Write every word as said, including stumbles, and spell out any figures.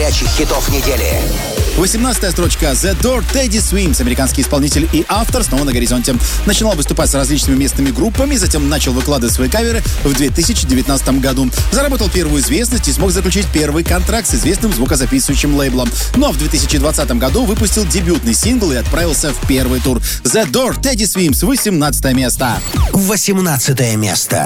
горячих хитов недели. восемнадцатая строчка. The Door, Teddy Swims, американский исполнитель и автор, снова на горизонте. Начинал выступать с различными местными группами, затем начал выкладывать свои каверы в две тысячи девятнадцатом году. Заработал первую известность и смог заключить первый контракт с известным звукозаписывающим лейблом. Ну а в две тысячи двадцатом году выпустил дебютный сингл и отправился в первый тур. The Door, Teddy Swims, восемнадцатое место. восемнадцатое место.